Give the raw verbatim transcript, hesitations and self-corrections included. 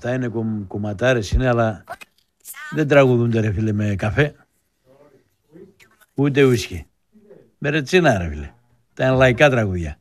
Αυτά είναι κομ, κομματάρες είναι, αλλά δεν τραγουδούνται ρε φίλε με καφέ. Ούτε ουίσκι. Με ρετσίνα ρε φίλε. Τα είναι λαϊκά τραγουδιά.